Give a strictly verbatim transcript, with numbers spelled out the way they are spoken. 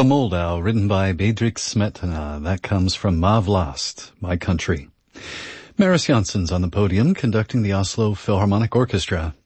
Moldau, written by Bedřich Smetana. That comes from Ma Vlast, My Country. Maris Jansson's on the podium, conducting the Oslo Philharmonic Orchestra.